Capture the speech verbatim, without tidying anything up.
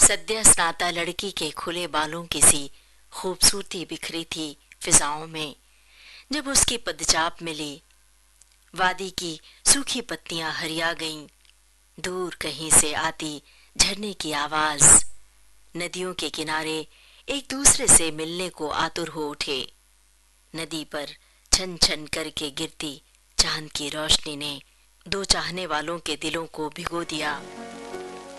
सद्य स्नाता लड़की के खुले बालों की सी खूबसूरती बिखरी थी फिजाओं में जब उसकी पदचाप मिली। वादी की सूखी पत्तियां हरिया गईं, दूर कहीं से आती झरने की आवाज। नदियों के किनारे एक दूसरे से मिलने को आतुर हो उठे। नदी पर छन छन करके गिरती चांद की रोशनी ने दो चाहने वालों के दिलों को भिगो दिया।